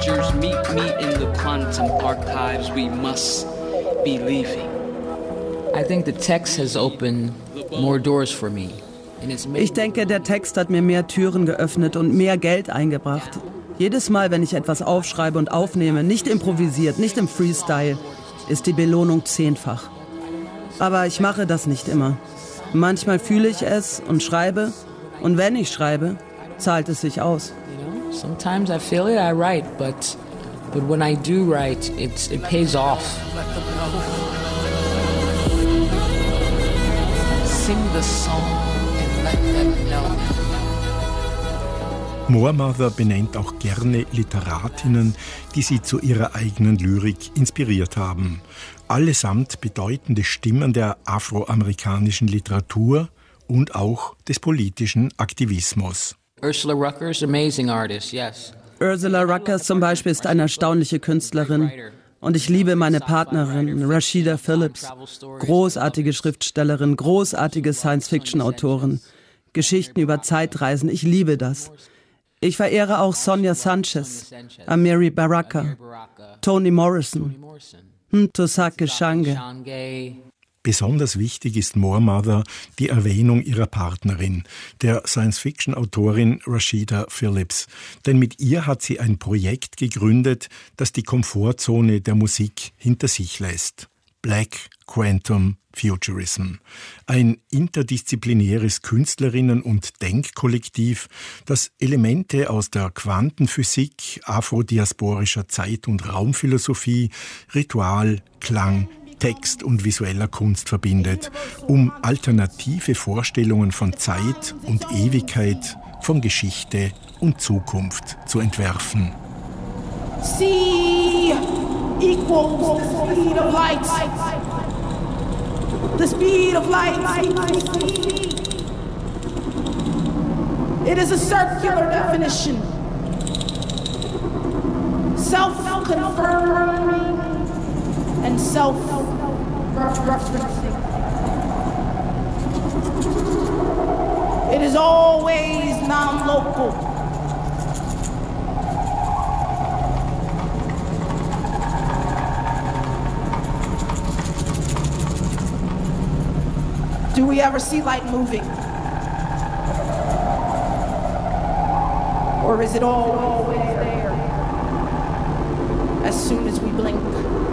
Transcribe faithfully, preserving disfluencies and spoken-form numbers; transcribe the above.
messengers meet me in the quantum archives. We must be leaving. I think the text has opened more doors for me. Ich denke, der Text hat mir mehr Türen geöffnet und mehr Geld eingebracht. Jedes Mal, wenn ich etwas aufschreibe und aufnehme, nicht improvisiert, nicht im Freestyle, ist die Belohnung zehnfach. Aber ich mache das nicht immer. Manchmal fühle ich es und schreibe. Und wenn ich schreibe, zahlt es sich aus. Sometimes I feel it, I write, but but when I do write, it's it pays off. Sing the song and let them know. Moormother benennt auch gerne Literatinnen, die sie zu ihrer eigenen Lyrik inspiriert haben. Allesamt bedeutende Stimmen der afroamerikanischen Literatur und auch des politischen Aktivismus. Ursula Rucker is an amazing artist, yes. Ursula Rucker zum Beispiel ist eine erstaunliche Künstlerin. Und ich liebe meine Partnerin, Rashida Phillips. Großartige Schriftstellerin, großartige Science-Fiction-Autorin. Geschichten über Zeitreisen, ich liebe das. Ich verehre auch Sonia Sanchez, Amiri Baraka, Toni Morrison, Ntozake Shange. Besonders wichtig ist Moormother die Erwähnung ihrer Partnerin, der Science-Fiction-Autorin Rashida Phillips. Denn mit ihr hat sie ein Projekt gegründet, das die Komfortzone der Musik hinter sich lässt. Black Quantum Futurism. Ein interdisziplinäres Künstlerinnen- und Denkkollektiv, das Elemente aus der Quantenphysik, afrodiasporischer Zeit- und Raumphilosophie, Ritual, Klang, Text und visueller Kunst verbindet, um alternative Vorstellungen von Zeit und Ewigkeit, von Geschichte und Zukunft zu entwerfen. C equals the speed of light. The speed of light. It is a circular definition. Self-confirming and self-referencing. It is always non-local. Do we ever see light moving? Or is it always there as soon as we blink?